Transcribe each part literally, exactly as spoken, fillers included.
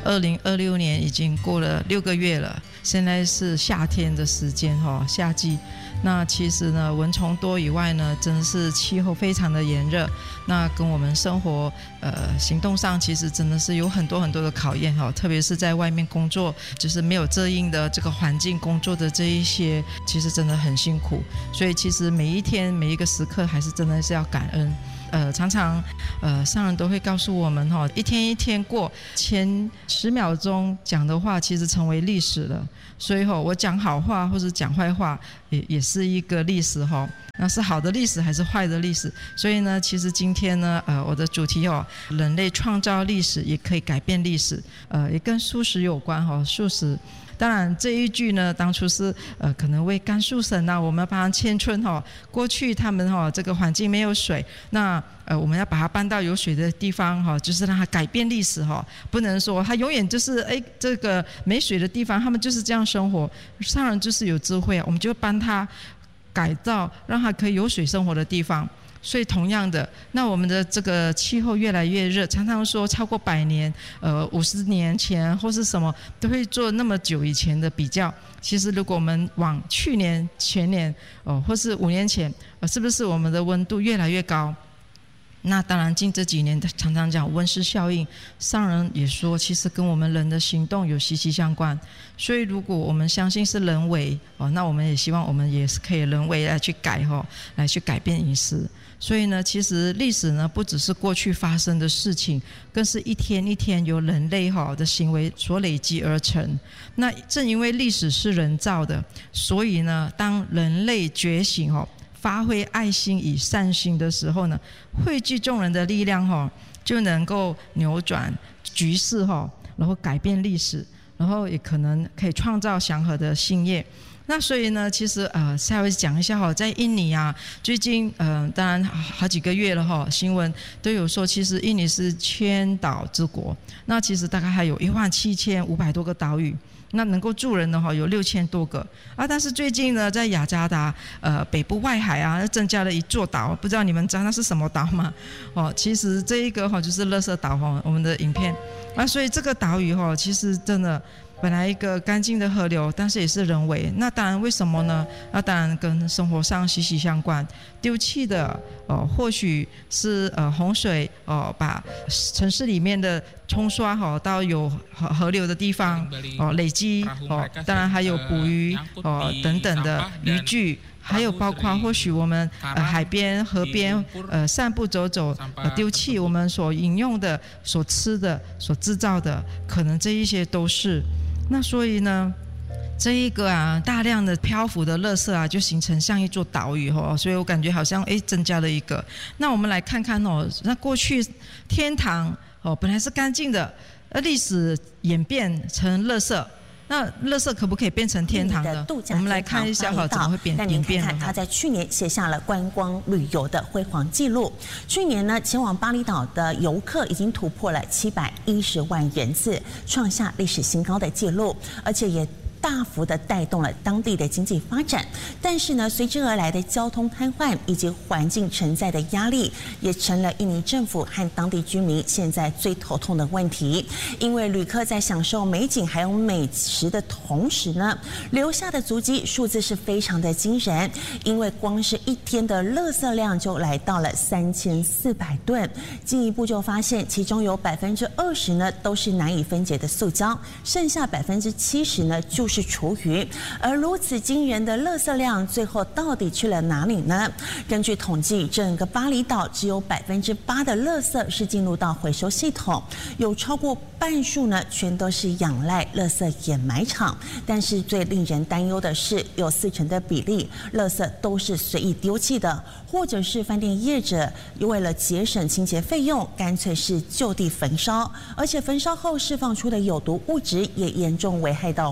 二零二六年已经过了六个月了，现在是夏天的时间哈，夏季。那其实呢，蚊虫多以外呢，真的是气候非常的炎热，那跟我们生活呃行动上其实真的是有很多很多的考验哈，特别是在外面工作，就是没有遮阴的这个环境工作的这一些，其实真的很辛苦。所以其实每一天每一个时刻，还是真的是要感恩。呃，常常呃上人都会告诉我们哈，一天一天过，前十秒钟讲的话其实成为历史了。所以哈，我讲好话或者讲坏话也也是一个历史哈，那是好的历史还是坏的历史？所以呢，其实今天呢，呃，我的主题哦，人类创造历史也可以改变历史，呃，也跟素食有关哈，素食。当然这一句呢，当初是呃可能为甘肃省啊，我们帮他迁村哈、哦，过去他们哈、哦、这个环境没有水，那呃我们要把它搬到有水的地方哈、哦，就是让它改变历史哈、哦，不能说它永远就是哎这个没水的地方，他们就是这样生活。上人就是有智慧，我们就帮他改造，让它可以有水生活的地方。所以同样的，那我们的这个气候越来越热，常常说超过百年，呃，五十年前或是什么，都会做那么久以前的比较。其实如果我们往去年、前年，哦、呃，或是五年前，呃，是不是我们的温度越来越高？那当然近这几年常常讲温室效应，上人也说其实跟我们人的行动有息息相关。所以如果我们相信是人为、哦、那我们也希望我们也是可以人为来去改、哦、来去改变饮食。所以呢，其实历史呢不只是过去发生的事情，更是一天一天由人类的行为所累积而成。那正因为历史是人造的，所以呢，当人类觉醒发挥爱心与善心的时候呢，汇聚众人的力量就能够扭转局势，然后改变历史，然后也可能可以创造祥和的新业。那所以呢，其实呃，下回讲一下哈，在印尼啊，最近呃，当然好几个月了哈，新闻都有说，其实印尼是千岛之国，那其实大概还有一万七千五百多个岛屿。那能够住人的哈有六千多个啊，但是最近呢，在雅加达呃北部外海啊，增加了一座岛，不知道你们知道那是什么岛吗？哦，其实这一个哈就是垃圾岛哈，我们的影片啊，所以这个岛屿哈，其实真的本来一个干净的河流，但是也是人为。那当然为什么呢？那当然跟生活上息息相关。丢弃的哦，或许是呃洪水哦，把城市里面的冲刷好到有河流的地方哦，累积哦，当然还有捕鱼哦等等的渔具。还有包括或许我们呃海边河边呃散步走走呃丢弃我们所饮用的所吃的所制造的，可能这一些都是。那所以呢，这一个啊大量的漂浮的垃圾啊，就形成像一座岛屿哦，所以我感觉好像哎增加了一个。那我们来看看哦，那过去天堂哦本来是干净的，而历史演变成垃圾。那垃圾可不可以变成天堂呢？我们来看一下哈，怎么会变演变？ 看他在去年写下了观光旅游的辉煌记录。去年呢，前往巴厘岛的游客已经突破了七百一十万人次，创下历史新高的记录，而且也大幅的带动了当地的经济发展。但是呢，随之而来的交通瘫痪以及环境承载的压力，也成了印尼政府和当地居民现在最头痛的问题。因为旅客在享受美景还有美食的同时呢，留下的足迹数字是非常的惊人。因为光是一天的垃圾量就来到了三千四百吨，进一步就发现其中有百分之二十呢都是难以分解的塑胶，剩下百分之七十呢就是是厨余。而如此惊人的垃圾量，最后到底去了哪里呢？根据统计，整个巴厘岛只有百分之八的垃圾是进入到回收系统，有超过半数呢全都是仰赖垃圾掩埋场。但是最令人担忧的是，有四成的比例垃圾都是随意丢弃的，或者是饭店业者为了节省清洁费用，干脆是就地焚烧，而且焚烧后释放出的有毒物质也严重危害到环境。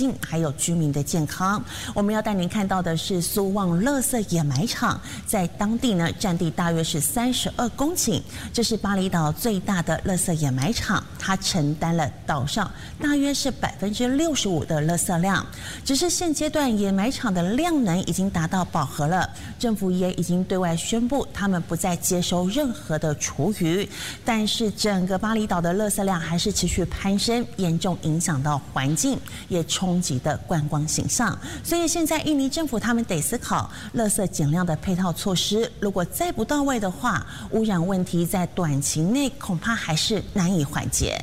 境，还有居民的健康。我们要带您看到的是苏旺垃圾掩埋场，在当地呢占地大约是三十二公顷，这是巴厘岛最大的垃圾掩埋场，它承担了岛上大约是百分之六十五的垃圾量。只是现阶段掩埋场的量能已经达到饱和了，政府也已经对外宣布，他们不再接收任何的厨余，但是整个巴厘岛的垃圾量还是持续攀升，严重影响到环境，也冲击的观光形象。所以现在印尼政府他们得思考垃圾减量的配套措施，如果再不到位的话，污染问题在短期内恐怕还是难以缓解。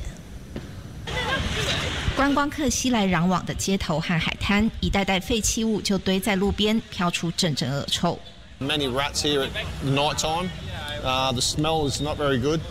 观光客熙来攘往的街头和海滩，一袋袋废弃物就堆在路边，飘出阵阵恶臭。 Many rats here at night time. Uh, the smell is not very good.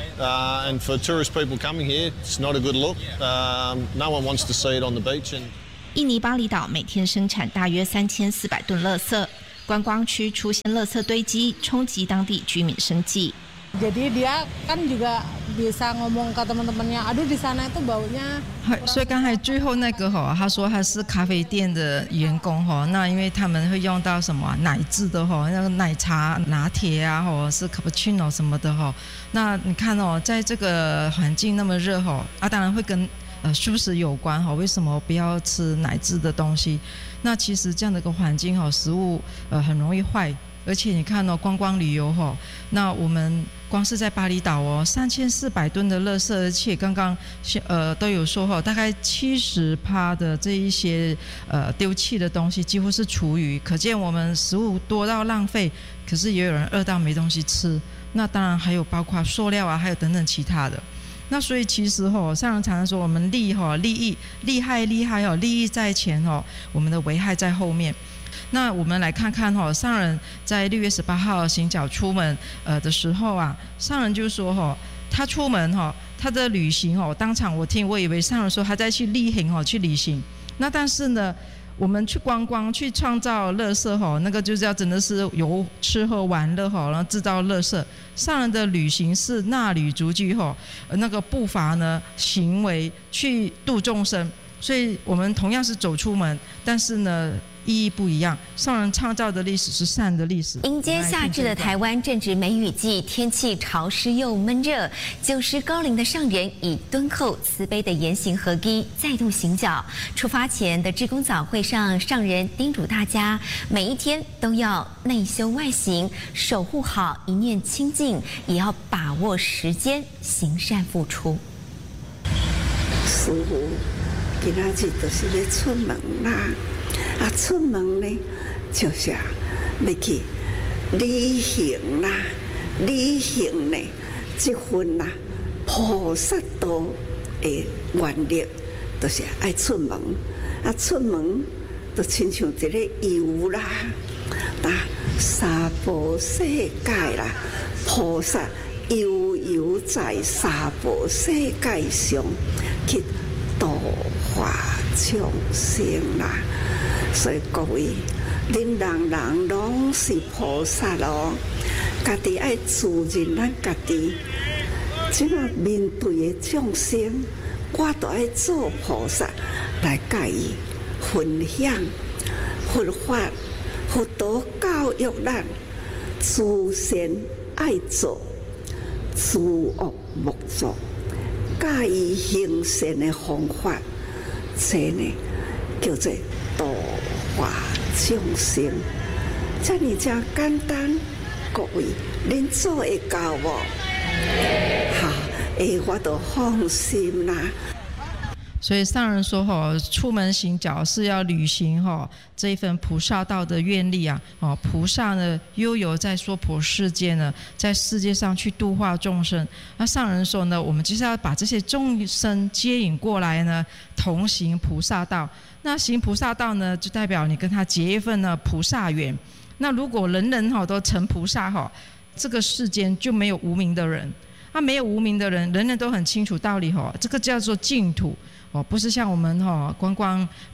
Uh, and for tourist people coming here, it's not a good look. Um, no one wants to see it on the beach. And 印尼巴厘岛每天生产大约三千四百吨垃圾，观光区出现垃圾堆积，冲击当地居民生计。 Jadi dia kan juga bisa ngomong ke teman-temannya, aduh di sana itu baunya。 所以刚才最后那个哈，他说他是咖啡店的员工哈，那因为他们会用到什么奶制的哈，那个奶茶、拿铁啊，或者是 cappuccino 什么的哈。那你看哦，在这个环境那么热哈，啊，当然会跟呃素食有关哈。为什么不要吃奶制的东西？那其实这样的一个环境哈，食物呃很容易坏。而且你看哦，观光旅游哈，那我们光是在巴厘岛哦，三千四百吨的垃圾，而且刚刚呃都有说哈，大概七十趴的这一些呃丢弃的东西几乎是厨余，可见我们食物多到浪费，可是也有人饿到没东西吃。那当然还有包括塑料啊，还有等等其他的。那所以其实哈，上人常常说我们利哈利益利害利害哦，利益在前哦，我们的危害在后面。那我们来看看哈，上人在六月十八号行脚出门呃的时候啊，上人就说哈，他出门哈，他的旅行哦，当场我听我以为上人说他在去旅行哦，去旅行。那但是呢，我们去观光去创造垃圾哈，那个就叫真的是由吃喝玩乐哈，然后制造垃圾。上人的旅行是纳履足迹哈，那个步伐呢，行为去度众生。所以我们同样是走出门，但是呢意义不一样。上人创造的历史是善的历史。 迎接夏至的台湾正值梅雨季，天气潮湿又闷热。九十高龄的上人以敦厚慈悲的言行合一，再度行脚。出发前的志工早会上，上人叮嘱大家，每一天都要内修外行，守护好一念清净，也要把握时间，行善付出。 师父今仔日就是咧出门啦。啊，出门呢，就是要去履行啦，履行呢，这份啦菩萨道的愿力，就是爱出门。啊，出门就亲像一个游啦，啊，三宝世界啦，菩萨悠游在三宝世界上去度化众生啦。所以各位，恁人人拢是菩萨咯，家己爱自认咱家己，即马面对的众生，我都爱做菩萨来甲伊分享佛法、佛道教育咱，自善爱做，自恶莫作，甲伊行善的方法，这呢叫做度化众生，这呢真简单，各位，恁做会到无？好，诶，我都放心啦。 所以上人说哈，出门行脚是要履行哈这一份菩萨道的愿力啊。哦，菩萨呢悠游在娑婆世界呢，在世界上去度化众生。那上人说呢，我们就是要把这些众生接引过来呢，同行菩萨道。那行菩萨道呢，就代表你跟他结一份呢菩萨缘。那如果人人哈都成菩萨哈，这个世间就没有无明的人。啊，没有无明的人，人人都很清楚道理哈，这个叫做净土。哦，不是像我们哈、哦、观光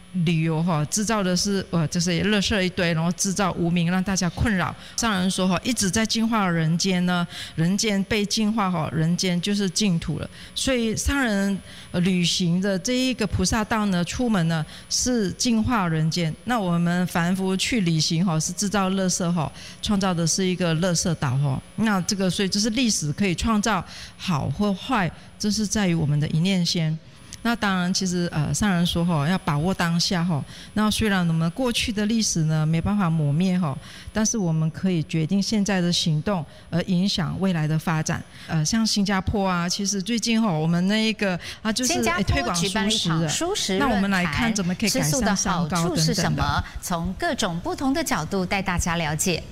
旅游哈，制造的是呃，就是垃圾一堆，然后制造无明，让大家困扰。上人说哈，一直在净化人间呢，人间被净化哈，人间就是净土了。所以上人、呃、旅行的这一个菩萨道呢，出门呢是净化人间。那我们凡夫去旅行哈，是制造垃圾哈，创造的是一个垃圾岛哈。那这个所以就是历史可以创造好或坏，这是在于我们的一念先。那当然，其实呃，上人说哈，要把握当下哈。那虽然我们过去的历史呢没办法抹灭哈，但是我们可以决定现在的行动，而影响未来的发展。呃，像新加坡啊，其实最近哈，我们那一个啊，就是新加坡推广举办了一场素食那我们来看怎么可以改善三高等等的。 吃素的好处是什么？从各种不同的角度带大家了解。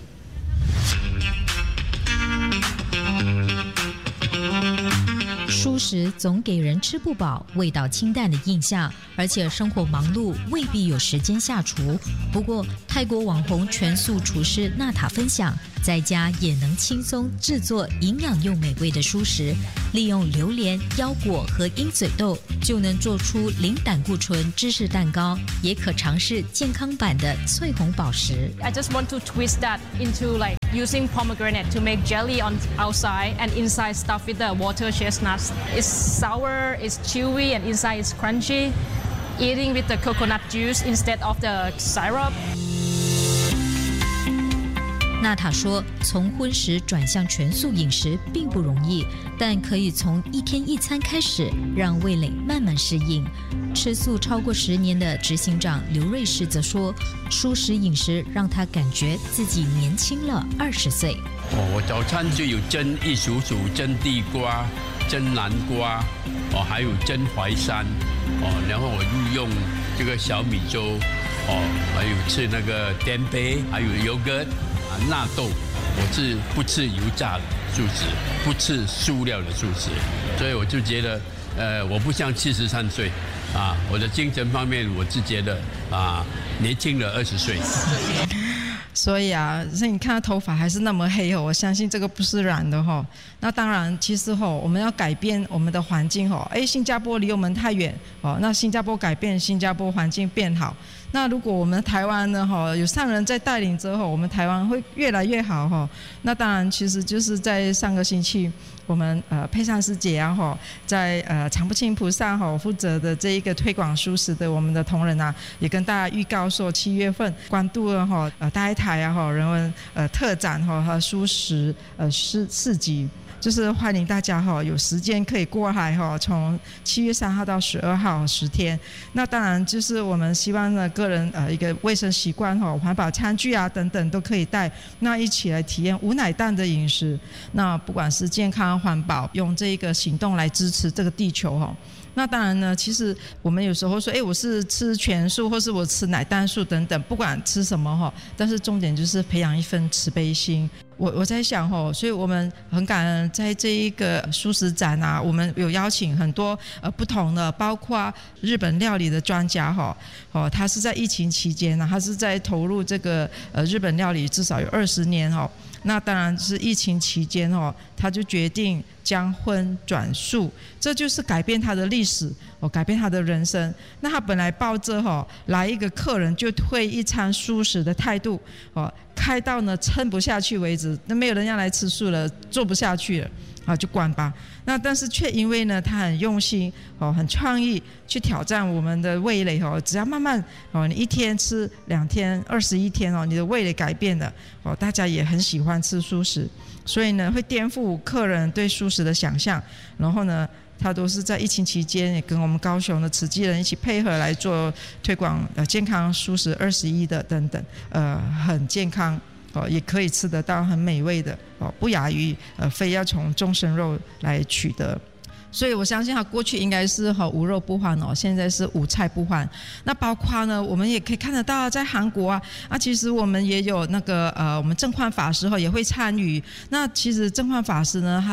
蔬食总给人吃不饱、味道清淡的印象，而且生活忙碌，未必有时间下厨。不过，泰国网红全素厨师娜塔分享，在家也能轻松制作营养又美味的蔬食，利用榴莲、腰果和鹰嘴豆，就能做出零胆固醇芝士蛋糕，也可尝试健康版的翠红宝石。 I just want to twist that into like using pomegranate to make jelly on outside and inside stuffed with the water chestnuts. It's sour, it's chewy, and inside it's crunchy. Eating with the coconut juice instead of the syrup. 娜塔说，从荤食转向全素饮食并不容易，但可以从一天一餐开始，让味蕾慢慢适应。吃素超过十年的执行长刘瑞士则说，蔬食饮食让他感觉自己年轻了二十岁。 哦，我早餐就有蒸一薯薯、蒸地瓜、蒸南瓜，哦，还有蒸淮山，哦，然后我就用这个小米粥，哦，还有吃那个颠杯，还有yogurt。纳豆，我是不吃油炸的素食，不吃塑料的素食，所以我就觉得，呃，我不像七十三岁，啊，我的精神方面我是觉得啊，年轻了二十岁。 所以啊，所以你看他头发还是那么黑哦，我相信这个不是染的哈。那当然，其实哈，我们要改变我们的环境哈。哎，新加坡离我们太远哦，那新加坡改变，新加坡环境变好。那如果我们台湾呢哈，有上人在带领之后，我们台湾会越来越好哈。那当然，其实就是在上个星期，我们呃佩珊师姐啊哈，在呃常不轻菩萨哈负责的这一个推广蔬食的我们的同仁啊，也跟大家预告说，七月份关渡了哈呃大爱台啊哈人文呃特展哈和蔬食呃市市集。就是欢迎大家哈，有时间可以过来哈，从七月三号到十二号十天。那当然就是我们希望呢，个人呃一个卫生习惯哈，环保餐具啊等等都可以带，那一起来体验无奶蛋的饮食。那不管是健康环保，用这个行动来支持这个地球哈。那当然呢，其实我们有时候说，哎，我是吃全素，或是我吃奶蛋素等等，不管吃什么哈，但是重点就是培养一份慈悲心。我我在想哈，所以我们很感恩在这一个蔬食展啊，我们有邀请很多呃不同的，包括日本料理的专家哈，哦，他是在疫情期间呢，他是在投入这个呃日本料理至少有二十年哈。那当然是疫情期间哦，他就决定将荤转素，这就是改变他的历史哦，改变他的人生。那他本来抱着哈、哦、来一个客人就退一餐素食的态度哦，开到呢撑不下去为止，那没有人要来吃素了，做不下去了。啊，就关吧。那但是却因为呢，他很用心哦，很创意去挑战我们的味蕾哦。只要慢慢哦，你一天吃两天，二十一天哦，你的味蕾改变了哦，大家也很喜欢吃素食，所以呢，会颠覆客人对素食的想象。然后呢，他都是在疫情期间也跟我们高雄的慈济人一起配合来做推广呃健康素食二十一的等等，呃，很健康。哦，也可以吃得到很美味的哦，不亚于呃非要从众生肉来取得。所以我相信他过去应该是哈无肉不欢哦，现在是无菜不欢。那包括呢，我们也可以看得到，在韩国啊，啊其实我们也有那个呃，我们正焕法师哈也会参与。那其实正焕法师呢，他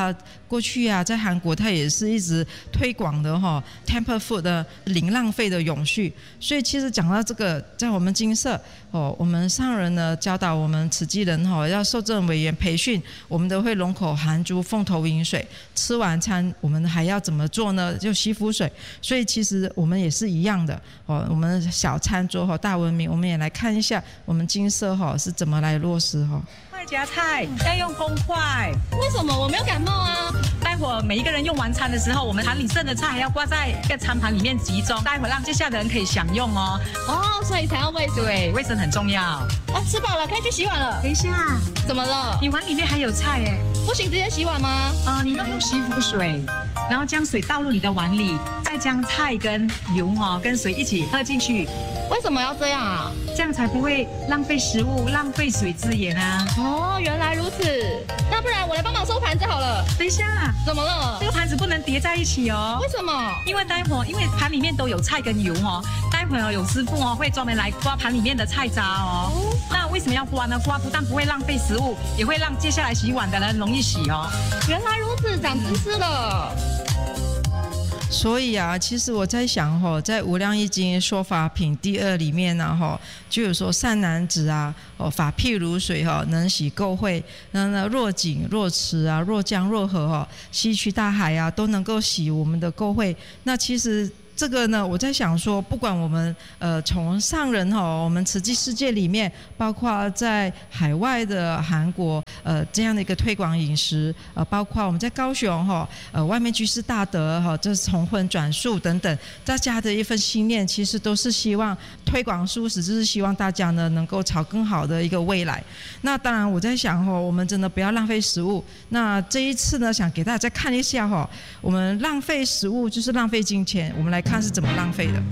过去啊，在韩国它也是一直推广的哈 ，Temple Food 的零浪费的永续。所以其实讲到这个，在我们金色哦，我们上人呢教导我们慈济人哈，要受证委员培训，我们都会龙口含珠，凤头饮水。吃晚餐我们还要怎么做呢？就洗腹水。所以其实我们也是一样的哦，我们小餐桌哈大文明，我们也来看一下我们金色哈是怎么来落实哈。 快夹菜要用公筷， 为什么？我没有感冒啊。 待会儿每一个人用完餐的时候，我们盘里剩的菜还要挂在一个餐盘里面集中，待会儿让接下来的人可以享用哦。 哦，所以才要卫生。 对，卫生很重要。啊， 吃饱了可以去洗碗了。 等一下， 怎么了？ 你碗里面还有菜耶， 不行，直接洗碗吗？ 啊、呃，你要用洗腹水，然后将水倒入你的碗里，再将菜跟油哦跟水一起喝进去。 为什么要这样啊？ 这样才不会浪费食物、浪费水资源啊。 哦，原来如此。那不然我来帮忙收盘子好了。 等一下， 怎么了？ 这个盘子不能叠在一起哦。 为什么？ 因为待会儿因为盘里面都有菜跟油哦，待会儿有师傅哦会专门来刮盘里面的菜渣哦。哦那为什么要刮呢？刮不但不会浪费食物，也会让接下来洗碗的人容易洗哦。 原来如此，长知识了。 所以啊，其实我在想哈，在《无量易经》说法品第二里面呢，哈，就有说善男子啊，哦，法譬如水哈，能洗垢秽。那那若井、若池啊、若江、若河哈，西区大海啊，都能够洗我们的垢秽。那其实。这个呢，我在想说，不管我们呃从上人哈，我们慈济世界里面，包括在海外的韩国呃这样的一个推广饮食，呃，包括我们在高雄哈，呃外面居士大德哈，这是从荤转素等等，大家的一份心念，其实都是希望推广素食，就是希望大家呢能够朝更好的一个未来。那当然，我在想哈，我们真的不要浪费食物。那这一次呢，想给大家看一下哈，我们浪费食物就是浪费金钱，我们来看是怎么浪费的。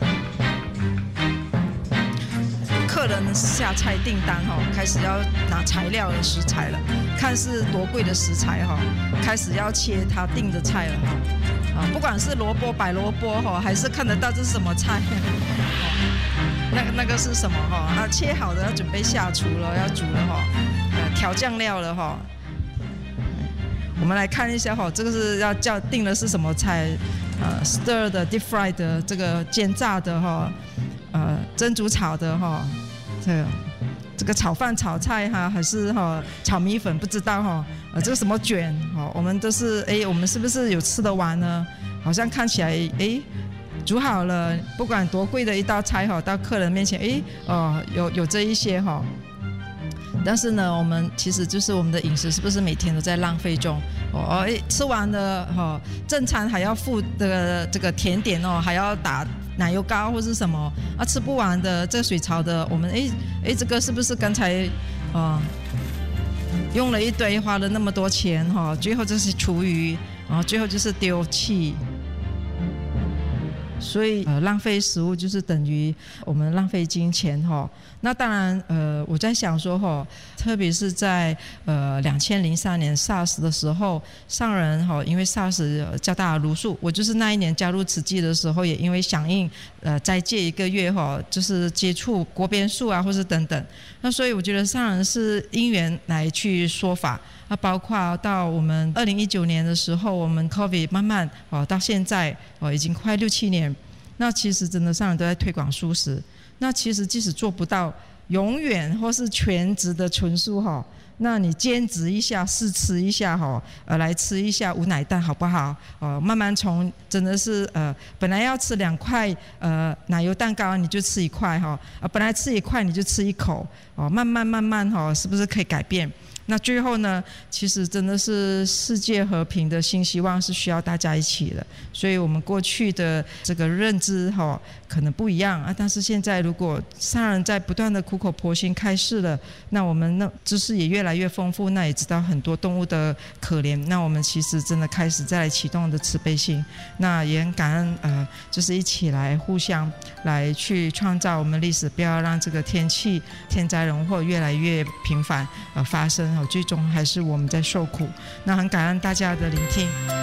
客人下菜订单哈，开始要拿材料的食材了，看是多贵的食材哈，开始要切他订的菜了哈。啊，不管是萝卜、白萝卜哈，还是看得到这是什么菜。那个那个是什么哈？啊，切好的要准备下厨了，要煮了哈，呃，调酱料了哈。我们来看一下哈，这个是要叫定的是什么菜？呃 ，stir 的、deep fried 的，这个煎炸的哈，呃，蒸煮炒的哈，这个这个炒饭、炒菜哈，还是哈炒米粉，不知道哈，呃，这个什么卷哈，我们都是哎，我们是不是有吃得完呢？好像看起来哎。煮好了，不管多贵的一道菜哈，到客人面前，哎，哦，有有这一些哈。但是呢，我们其实就是我们的饮食是不是每天都在浪费中？哦，哎，吃完了哈，正餐还要附的这个甜点哦，还要打奶油膏或是什么啊？吃不完的这个水槽的，我们哎哎，这个是不是刚才啊、呃、用了一堆，花了那么多钱哈，最后就是厨余，然后最后就是丢弃。所以呃，浪费食物就是等于我们浪费金钱哈。那当然呃，我在想说哈，特别是在呃两千零三年 SARS 的时候，上人哈，因为 SARS 较大的如数，我就是那一年加入慈济的时候，也因为响应呃斋戒一个月哈，就是接触国边素啊，或是等等。那所以我觉得上人是因缘来去说法。那包括到我们二零一九年的时候，我们 COVID 慢慢哦到现在哦已经快六七年，那其实真的上人都在推广素食。那其实即使做不到永远或是全职的纯素哈，那你兼职一下试吃一下哈，呃来吃一下无奶蛋好不好？呃慢慢从真的是呃本来要吃两块呃奶油蛋糕，你就吃一块哈，啊本来吃一块你就吃一口哦，慢慢慢慢哈，是不是可以改变？那最后呢，其实真的是世界和平的新希望是需要大家一起的，所以我们过去的这个认知哈可能不一样啊，但是现在如果上人在不断的苦口婆心开示了，那我们那知识也越来越丰富，那也知道很多动物的可怜，那我们其实真的开始再来启动的慈悲心，那也很感恩呃，就是一起来互相来去创造我们历史，不要让这个天气天灾人祸越来越频繁呃发生。最终还是我们在受苦，那很感恩大家的聆听。